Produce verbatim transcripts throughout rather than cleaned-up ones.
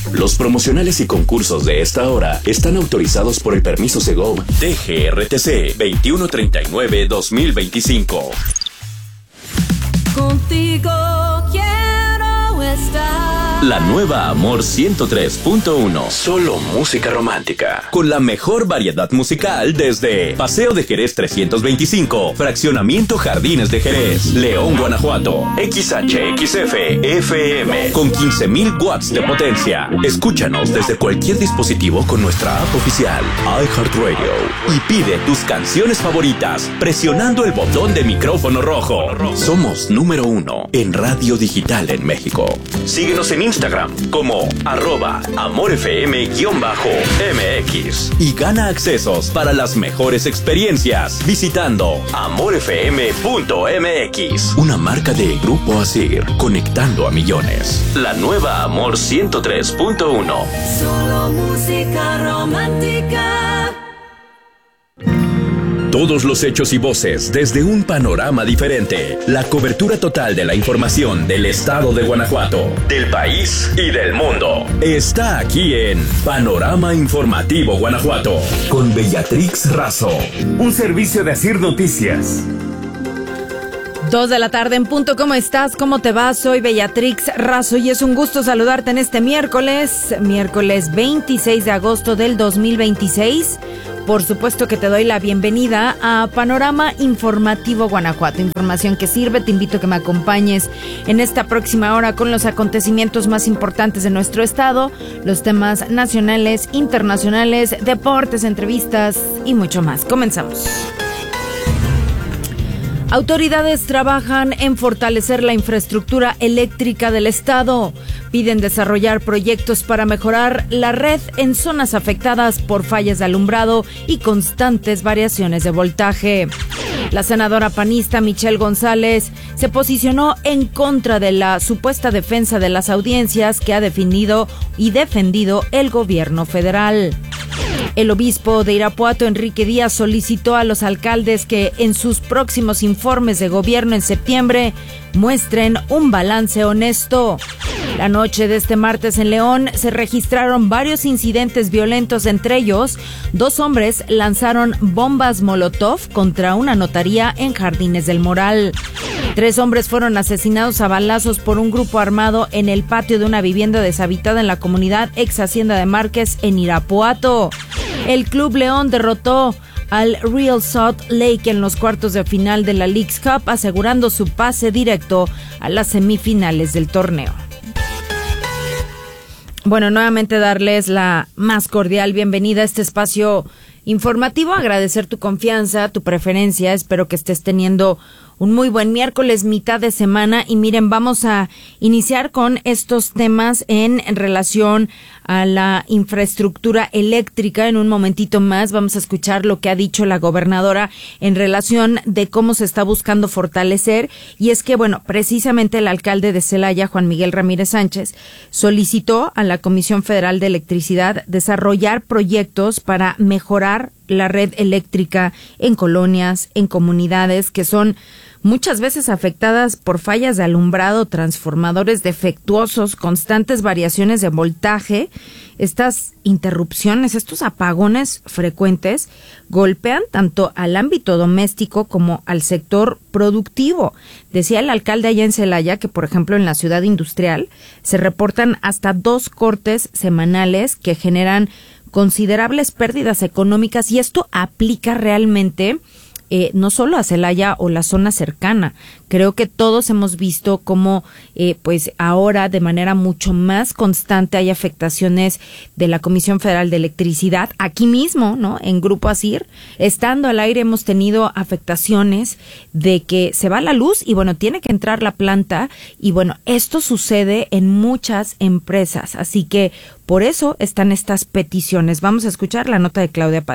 Los promocionales y concursos de esta hora están autorizados por el permiso Segov D G R T C veintiuno treinta y nueve dos mil veinticinco. Contigo quiero estar. La nueva Amor ciento tres punto uno. Solo música romántica. Con la mejor variedad musical desde Paseo de Jerez trescientos veinticinco, Fraccionamiento Jardines de Jerez, León, Guanajuato. X H X F F M con quince mil watts de potencia. Escúchanos desde cualquier dispositivo con nuestra app oficial iHeartRadio y pide tus canciones favoritas presionando el botón de micrófono rojo. Somos número uno en radio digital en México. Síguenos en Instagram como arroba amorfm-mx y gana accesos para las mejores experiencias visitando amorfm punto m x. Una marca de Grupo Asir, conectando a millones. La nueva Amor ciento tres punto uno. Solo música romántica. Todos los hechos y voces desde un panorama diferente. La cobertura total de la información del estado de Guanajuato, del país y del mundo. Está aquí en Panorama Informativo Guanajuato. Con Bellatrix Razo. Un servicio de Asir Noticias. Dos de la tarde en punto. ¿Cómo estás? ¿Cómo te va? Soy Bellatrix Razo y es un gusto saludarte en este miércoles, miércoles veintiséis de agosto del dos mil veintiséis. Por supuesto que te doy la bienvenida a Panorama Informativo Guanajuato. Información que sirve. Te invito a que me acompañes en esta próxima hora con los acontecimientos más importantes de nuestro estado, los temas nacionales, internacionales, deportes, entrevistas y mucho más. Comenzamos. Autoridades trabajan en fortalecer la infraestructura eléctrica del estado. Piden desarrollar proyectos para mejorar la red en zonas afectadas por fallas de alumbrado y constantes variaciones de voltaje. La senadora panista Michelle González se posicionó en contra de la supuesta defensa de las audiencias que ha definido y defendido el gobierno federal. El obispo de Irapuato, Enrique Díaz, solicitó a los alcaldes que en sus próximos informes de gobierno en septiembre muestren un balance honesto. La noche de este martes en León se registraron varios incidentes violentos, entre ellos dos hombres lanzaron bombas molotov contra una notaría en Jardines del Moral. Tres hombres fueron asesinados a balazos por un grupo armado en el patio de una vivienda deshabitada en la comunidad ex Hacienda de Márquez en Irapuato. El Club León derrotó al Real Salt Lake en los cuartos de final de la Leagues Cup, asegurando su pase directo a las semifinales del torneo. Bueno, nuevamente darles la más cordial bienvenida a este espacio informativo, agradecer tu confianza, tu preferencia, espero que estés teniendo un muy buen miércoles, mitad de semana, y miren, vamos a iniciar con estos temas en relación a la infraestructura eléctrica. En un momentito más vamos a escuchar lo que ha dicho la gobernadora en relación de cómo se está buscando fortalecer, y es que, bueno, precisamente el alcalde de Celaya, Juan Miguel Ramírez Sánchez, solicitó a la Comisión Federal de Electricidad desarrollar proyectos para mejorar la red eléctrica en colonias, en comunidades que son muchas veces afectadas por fallas de alumbrado, transformadores defectuosos, constantes variaciones de voltaje. Estas interrupciones, estos apagones frecuentes golpean tanto al ámbito doméstico como al sector productivo. Decía el alcalde allá en Celaya que, por ejemplo, en la ciudad industrial se reportan hasta dos cortes semanales que generan considerables pérdidas económicas, y esto aplica realmente eh, no solo a Celaya o la zona cercana. Creo que todos hemos visto cómo eh, pues ahora de manera mucho más constante hay afectaciones de la Comisión Federal de Electricidad. Aquí mismo, ¿no? En Grupo Asir, estando al aire, hemos tenido afectaciones de que se va la luz y bueno, tiene que entrar la planta, y bueno, esto sucede en muchas empresas, así que por eso están estas peticiones. Vamos a escuchar la nota de Claudia Padilla.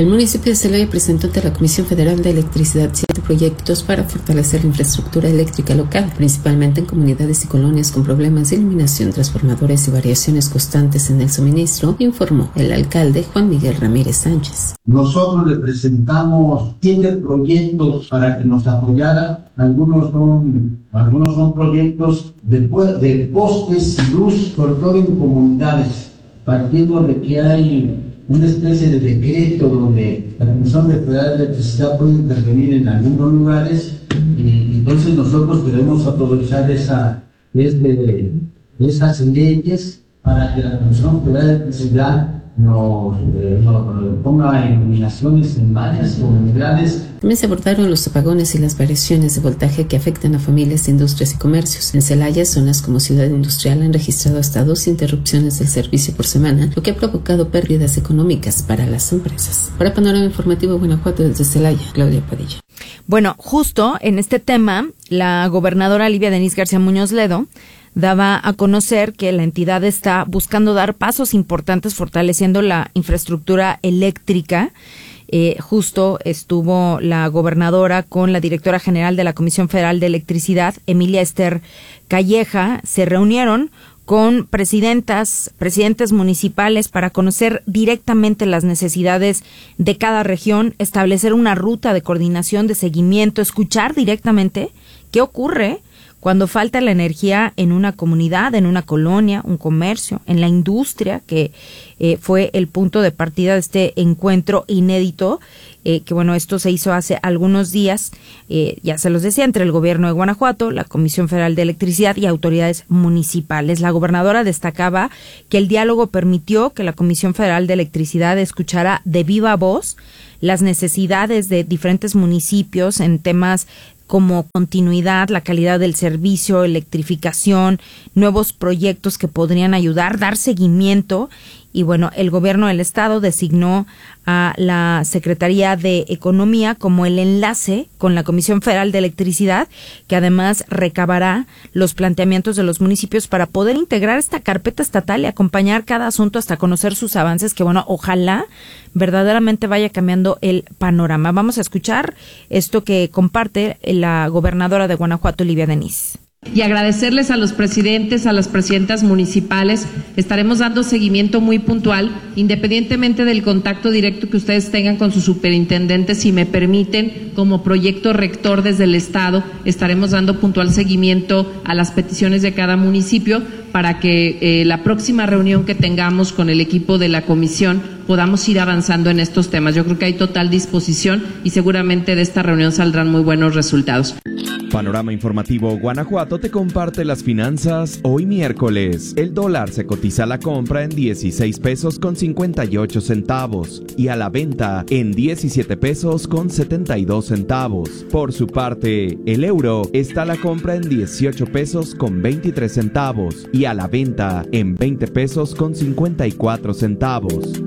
El municipio de Celaya presentó ante la Comisión Federal de Electricidad siete proyectos para fortalecer la infraestructura eléctrica local, principalmente en comunidades y colonias con problemas de iluminación, transformadores y variaciones constantes en el suministro, informó el alcalde Juan Miguel Ramírez Sánchez. Nosotros le presentamos siete proyectos para que nos apoyara. Algunos son, algunos son proyectos de, de postes y luz, sobre todo en comunidades, partiendo de que hay una especie de decreto donde la Comisión Federal de Electricidad puede intervenir en algunos lugares, y entonces nosotros queremos aprovechar esa, este, esas leyes para que la Comisión Federal de Electricidad nos, eh, nos ponga iluminaciones en varias comunidades. También se abordaron los apagones y las variaciones de voltaje que afectan a familias, industrias y comercios. En Celaya, zonas como Ciudad Industrial han registrado hasta dos interrupciones del servicio por semana, lo que ha provocado pérdidas económicas para las empresas. Para Panorama Informativo Guanajuato, desde Celaya, Claudia Padilla. Bueno, justo en este tema, la gobernadora Livia Denisse García Muñoz Ledo daba a conocer que la entidad está buscando dar pasos importantes fortaleciendo la infraestructura eléctrica. Eh, justo estuvo la gobernadora con la directora general de la Comisión Federal de Electricidad, Emilia Esther Calleja. Se reunieron con presidentas, presidentes municipales para conocer directamente las necesidades de cada región, establecer una ruta de coordinación, de seguimiento, escuchar directamente qué ocurre cuando falta la energía en una comunidad, en una colonia, un comercio, en la industria, que eh, fue el punto de partida de este encuentro inédito, eh, que bueno, esto se hizo hace algunos días, eh, ya se los decía, entre el gobierno de Guanajuato, la Comisión Federal de Electricidad y autoridades municipales. La gobernadora destacaba que el diálogo permitió que la Comisión Federal de Electricidad escuchara de viva voz las necesidades de diferentes municipios en temas como continuidad, la calidad del servicio, electrificación, nuevos proyectos que podrían ayudar, dar seguimiento. Y bueno, el gobierno del estado designó a la Secretaría de Economía como el enlace con la Comisión Federal de Electricidad, que además recabará los planteamientos de los municipios para poder integrar esta carpeta estatal y acompañar cada asunto hasta conocer sus avances, que bueno, ojalá verdaderamente vaya cambiando el panorama. Vamos a escuchar esto que comparte la gobernadora de Guanajuato, Livia Denisse. Y agradecerles a los presidentes, a las presidentas municipales. Estaremos dando seguimiento muy puntual, independientemente del contacto directo que ustedes tengan con sus superintendentes. Si me permiten, como proyecto rector desde el Estado, estaremos dando puntual seguimiento a las peticiones de cada municipio para que eh, la próxima reunión que tengamos con el equipo de la comisión podamos ir avanzando en estos temas. Yo creo que hay total disposición y seguramente de esta reunión saldrán muy buenos resultados. Panorama Informativo Guanajuato te comparte las finanzas hoy miércoles. El dólar se cotiza a la compra en dieciséis pesos con cincuenta y ocho centavos y a la venta en diecisiete pesos con setenta y dos centavos. Por su parte, el euro está a la compra en dieciocho pesos con veintitrés centavos y a la venta en veinte pesos con cincuenta y cuatro centavos.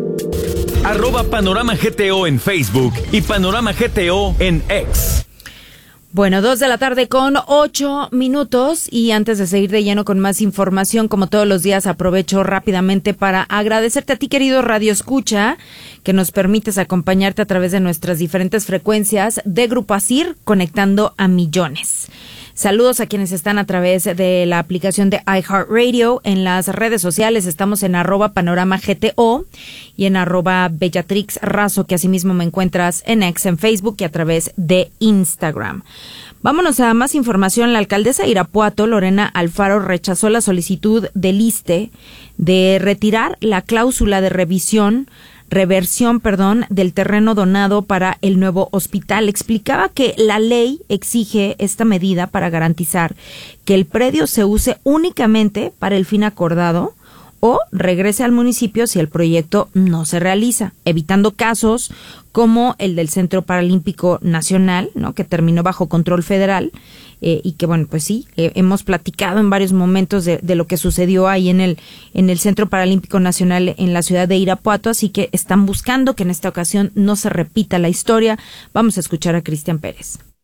Arroba Panorama G T O en Facebook y Panorama G T O en X. Bueno, dos de la tarde con ocho minutos y antes de seguir de lleno con más información, como todos los días, aprovecho rápidamente para agradecerte a ti, querido Radio Escucha, que nos permites acompañarte a través de nuestras diferentes frecuencias de Grupo Asir, conectando a millones. Saludos a quienes están a través de la aplicación de iHeartRadio. En las redes sociales estamos en arroba panorama G T O y en arroba Bellatrix Razo, que asimismo me encuentras en X, en Facebook y a través de Instagram. Vámonos a más información. La alcaldesa de Irapuato, Lorena Alfaro, rechazó la solicitud del I S S S S T E de retirar la cláusula de revisión reversión, perdón, del terreno donado para el nuevo hospital. Explicaba que la ley exige esta medida para garantizar que el predio se use únicamente para el fin acordado o regrese al municipio si el proyecto no se realiza, evitando casos como el del Centro Paralímpico Nacional, ¿no?, que terminó bajo control federal, eh, y que bueno, pues sí, eh, hemos platicado en varios momentos de, de lo que sucedió ahí en el en el Centro Paralímpico Nacional en la ciudad de Irapuato, así que están buscando que en esta ocasión no se repita la historia. Vamos a escuchar a Cristian Pérez.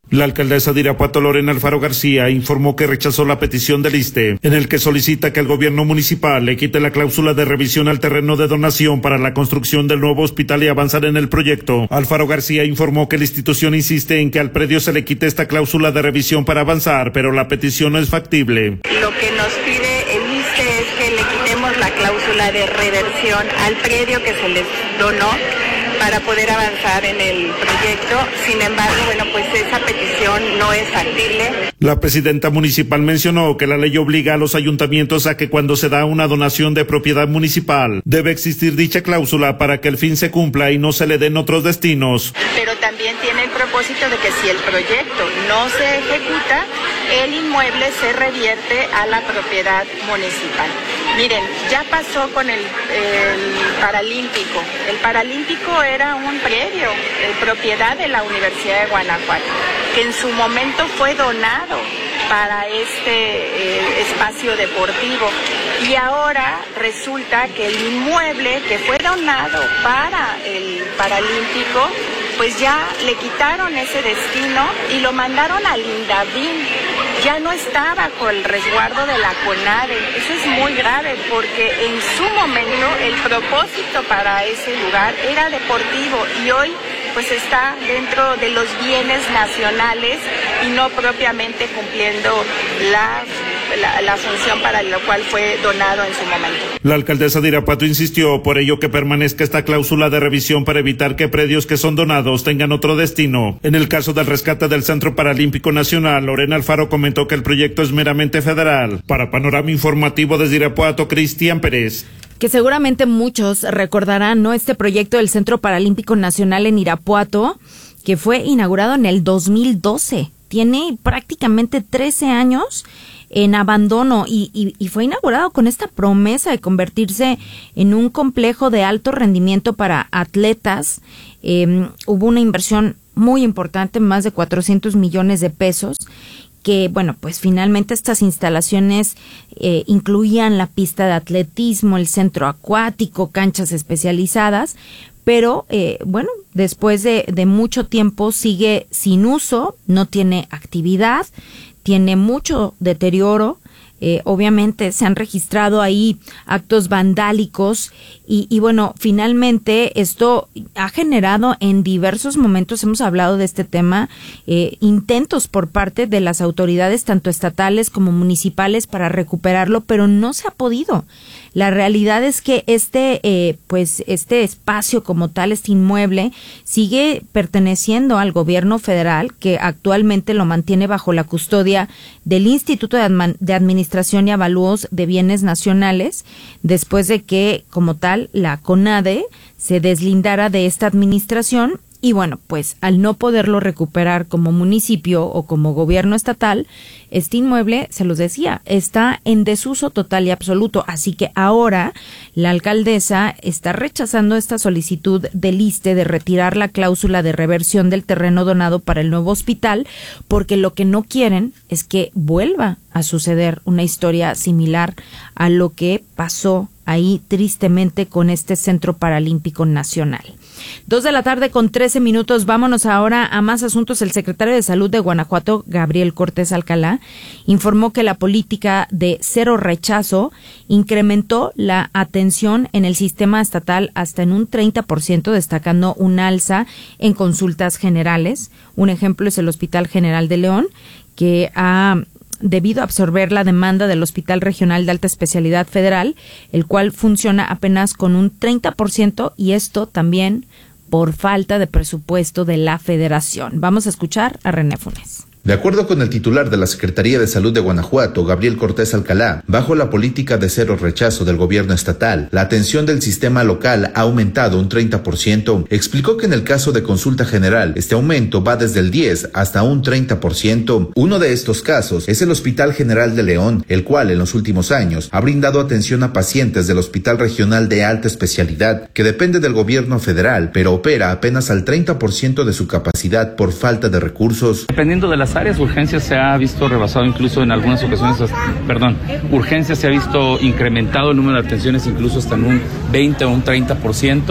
La alcaldesa de Irapuato, Lorena Alfaro García, informó que rechazó la petición del I S S S S T E, en el que solicita que el gobierno municipal le quite la cláusula de revisión al terreno de donación para la construcción del nuevo hospital y avanzar en el proyecto. Alfaro García informó que la institución insiste en que al predio se le quite esta cláusula de revisión para avanzar, pero la petición no es factible. Lo que nos pide el I S S S T E es que le quitemos la cláusula de reversión al predio que se les donó para poder avanzar en el proyecto. Sin embargo, bueno, pues esa petición no es factible. La presidenta municipal mencionó que la ley obliga a los ayuntamientos a que cuando se da una donación de propiedad municipal debe existir dicha cláusula para que el fin se cumpla y no se le den otros destinos. Pero también tiene el propósito de que si el proyecto no se ejecuta, el inmueble se revierte a la propiedad municipal. Miren, ya pasó con el, el Paralímpico. El Paralímpico era un predio, eh, propiedad de la Universidad de Guanajuato, que en su momento fue donado para este eh, espacio deportivo. Y ahora resulta que el inmueble que fue donado para el Paralímpico, pues ya le quitaron ese destino y lo mandaron al Indavín. Ya no está bajo el resguardo de la CONADE. Eso es muy grave porque en su momento el propósito para ese lugar era deportivo y hoy pues está dentro de los bienes nacionales y no propiamente cumpliendo la, la, la función para la cual fue donado en su momento. La alcaldesa de Irapuato insistió por ello que permanezca esta cláusula de revisión para evitar que predios que son donados tengan otro destino. En el caso del rescate del Centro Paralímpico Nacional, Lorena Alfaro comentó que el proyecto es meramente federal. Para Panorama Informativo desde Irapuato, Cristian Pérez. Que seguramente muchos recordarán, ¿no? Este proyecto del Centro Paralímpico Nacional en Irapuato, que fue inaugurado en el dos mil doce. Tiene prácticamente trece años en abandono y, y, y fue inaugurado con esta promesa de convertirse en un complejo de alto rendimiento para atletas. Eh, hubo una inversión muy importante, más de cuatrocientos millones de pesos, que, bueno, pues finalmente estas instalaciones eh, incluían la pista de atletismo, el centro acuático, canchas especializadas, pero, eh, bueno, después de, de mucho tiempo sigue sin uso, no tiene actividad, tiene mucho deterioro. Eh, obviamente se han registrado ahí actos vandálicos y, y bueno, finalmente esto ha generado en diversos momentos, hemos hablado de este tema, eh, intentos por parte de las autoridades tanto estatales como municipales para recuperarlo, pero no se ha podido. La realidad es que este, eh, pues, este espacio como tal, este inmueble, sigue perteneciendo al gobierno federal, que actualmente lo mantiene bajo la custodia del Instituto de, Adman- de Administración y Avalúos de Bienes Nacionales, después de que, como tal, la CONADE se deslindara de esta administración. Y bueno, pues al no poderlo recuperar como municipio o como gobierno estatal, este inmueble, se los decía, está en desuso total y absoluto. Así que ahora la alcaldesa está rechazando esta solicitud del I S S S T E de retirar la cláusula de reversión del terreno donado para el nuevo hospital, porque lo que no quieren es que vuelva a suceder una historia similar a lo que pasó ahí tristemente con este Centro Paralímpico Nacional. Dos de la tarde con trece minutos. Vámonos ahora a más asuntos. El secretario de Salud de Guanajuato, Gabriel Cortés Alcalá, informó que la política de cero rechazo incrementó la atención en el sistema estatal hasta en un treinta por ciento, destacando un alza en consultas generales. Un ejemplo es el Hospital General de León, que ha debido a absorber la demanda del Hospital Regional de Alta Especialidad Federal, el cual funciona apenas con un treinta por ciento, y esto también por falta de presupuesto de la Federación. Vamos a escuchar a René Funes. De acuerdo con el titular de la Secretaría de Salud de Guanajuato, Gabriel Cortés Alcalá, bajo la política de cero rechazo del gobierno estatal, la atención del sistema local ha aumentado un treinta por ciento. Explicó que en el caso de consulta general, este aumento va desde el diez hasta un treinta por ciento. Uno de estos casos es el Hospital General de León, el cual en los últimos años ha brindado atención a pacientes del Hospital Regional de Alta Especialidad, que depende del gobierno federal, pero opera apenas al treinta por ciento de su capacidad por falta de recursos. Dependiendo de las áreas, urgencias se ha visto rebasado incluso en algunas ocasiones, perdón, urgencias se ha visto incrementado el número de atenciones incluso hasta en un veinte o un treinta por ciento,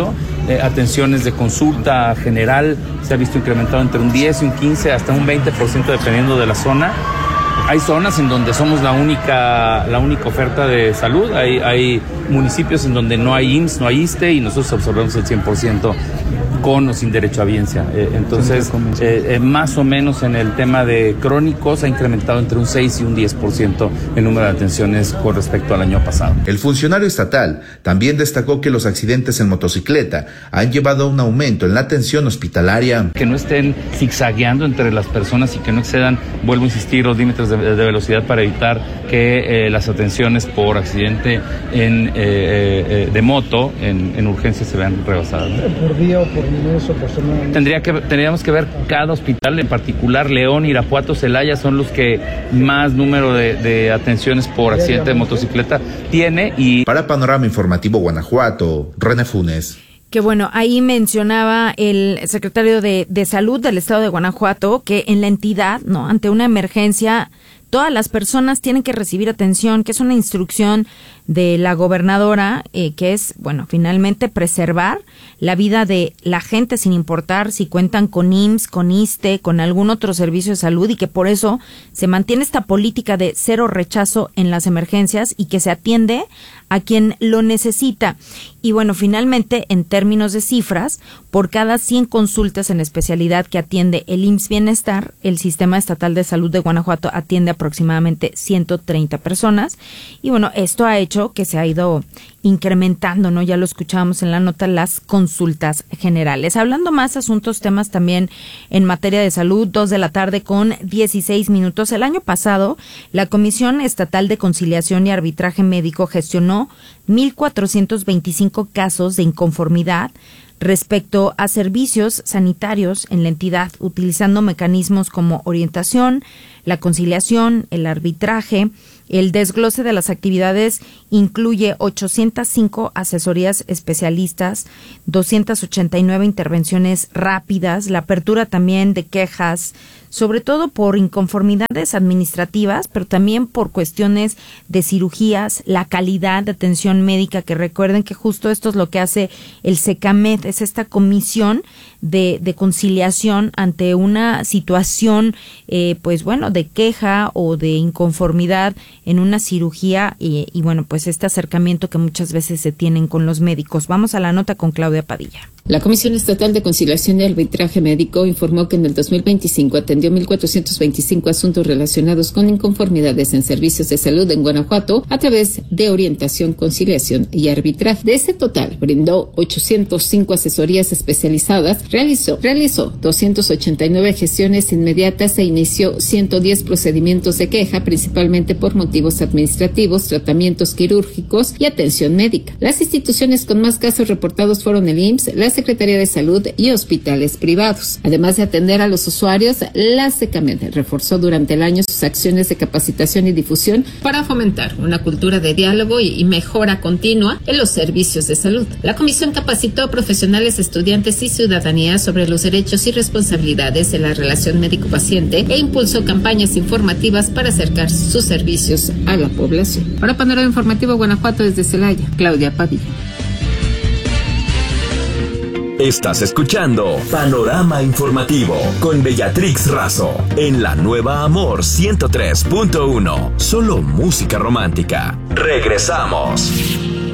eh, atenciones de consulta general se ha visto incrementado entre un diez y un quince, hasta un veinte por ciento dependiendo de la zona. Hay zonas en donde somos la única la única oferta de salud, hay, hay municipios en donde no hay I M S S, no hay ISSSTE y nosotros absorbemos el cien por ciento con o sin derecho a biencia. Eh, entonces, eh, eh, más o menos en el tema de crónicos ha incrementado entre un seis y un diez por ciento el número de atenciones con respecto al año pasado. El funcionario estatal también destacó que los accidentes en motocicleta han llevado a un aumento en la atención hospitalaria. Que no estén zigzagueando entre las personas y que no excedan, vuelvo a insistir, los límites de, de velocidad para evitar que eh, las atenciones por accidente en, eh, eh, de moto en, en urgencias se vean rebasadas, ¿no? ¿Por día o por mes o por semana? Tendría que, tendríamos que ver cada hospital, en particular León, Irapuato, Celaya son los que más número de, de atenciones por accidente de motocicleta tiene. Y para Panorama Informativo Guanajuato, René Funes. Que bueno, ahí mencionaba el secretario de, de Salud del Estado de Guanajuato que en la entidad, no, ante una emergencia, todas las personas tienen que recibir atención, que es una instrucción de la gobernadora, eh, que es, bueno, finalmente preservar la vida de la gente sin importar si cuentan con I M S S, con ISSSTE, con algún otro servicio de salud, y que por eso se mantiene esta política de cero rechazo en las emergencias y que se atiende a quien lo necesita. Y bueno, finalmente, en términos de cifras, por cada cien consultas en especialidad que atiende el I M S S Bienestar, el Sistema Estatal de Salud de Guanajuato atiende aproximadamente ciento treinta personas. Y bueno, esto ha hecho que se ha ido incrementando, ¿no? Ya lo escuchábamos en la nota, las consultas generales. Hablando más asuntos, temas también en materia de salud, dos de la tarde con dieciséis minutos. El año pasado, la Comisión Estatal de Conciliación y Arbitraje Médico gestionó mil cuatrocientos veinticinco casos de inconformidad respecto a servicios sanitarios en la entidad, utilizando mecanismos como orientación, la conciliación, el arbitraje. El desglose de las actividades incluye ochocientas cinco asesorías especialistas, doscientas ochenta y nueve intervenciones rápidas, la apertura también de quejas, sobre todo por inconformidades administrativas, pero también por cuestiones de cirugías, la calidad de atención médica, que recuerden que justo esto es lo que hace el SECAMED, es esta comisión de, de conciliación ante una situación, eh, pues bueno, de queja o de inconformidad en una cirugía y, y bueno, pues este acercamiento que muchas veces se tienen con los médicos. Vamos a la nota con Claudia Padilla. La Comisión Estatal de Conciliación y Arbitraje Médico informó que en el dos mil veinticinco atendió mil cuatrocientos veinticinco asuntos relacionados con inconformidades en servicios de salud en Guanajuato a través de orientación, conciliación y arbitraje. De ese total, brindó ochocientas cinco asesorías especializadas, realizó, realizó doscientas ochenta y nueve gestiones inmediatas e inició ciento diez procedimientos de queja, principalmente por motivos administrativos, tratamientos quirúrgicos y atención médica. Las instituciones con más casos reportados fueron el I M S S, la Secretaría de Salud y hospitales privados. Además de atender a los usuarios, la SECAMED reforzó durante el año sus acciones de capacitación y difusión para fomentar una cultura de diálogo y mejora continua en los servicios de salud. La comisión capacitó a profesionales, estudiantes y ciudadanía sobre los derechos y responsabilidades de la relación médico-paciente e impulsó campañas informativas para acercar sus servicios a la población. Para Panorama Informativo Guanajuato, desde Celaya, Claudia Padilla. Estás escuchando Panorama Informativo con Bellatrix Razo en la nueva Amor ciento tres punto uno. Solo música romántica. Regresamos.